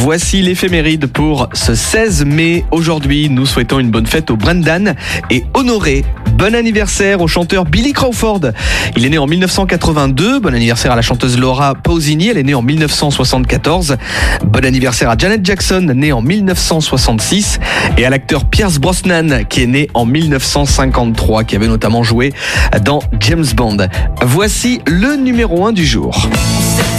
Voici l'éphéméride pour ce 16 mai. Aujourd'hui, nous souhaitons une bonne fête au Brendan et Honoré. Bon anniversaire au chanteur Billy Crawford. Il est né en 1982. Bon anniversaire à la chanteuse Laura Pausini. Elle est née en 1974. Bon anniversaire à Janet Jackson, née en 1966. Et à l'acteur Pierce Brosnan, qui est né en 1953, qui avait notamment joué dans James Bond. Voici le numéro 1 du jour.